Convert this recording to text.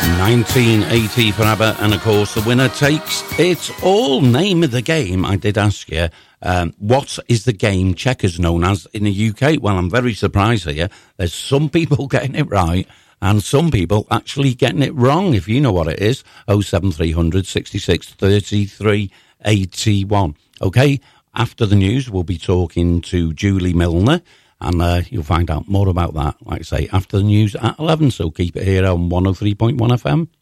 1980 for ABBA, and of course the winner takes it all. Name of the game, I did ask you, what is the game checkers known as in the UK? Well, I'm very surprised here. There's some people getting it right and some people actually getting it wrong. If you know what it is, 07300 66 33 81. Okay, after the news, we'll be talking to Julie Milner, and you'll find out more about that, like I say, after the news at 11. So keep it here on 103.1 FM.